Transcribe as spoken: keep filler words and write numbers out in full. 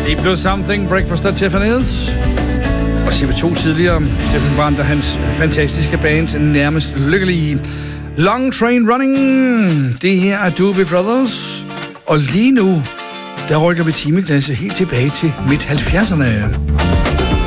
Deep Blue Something, Breakfast at Tiffany's. Og C V to tidligere, Stephen Brandt og hans fantastiske band, nærmest lykkelige. Long Train Running, det her er Doobie Brothers. Og lige nu, der rykker vi timeklasse helt tilbage til midt halvfjerdserne.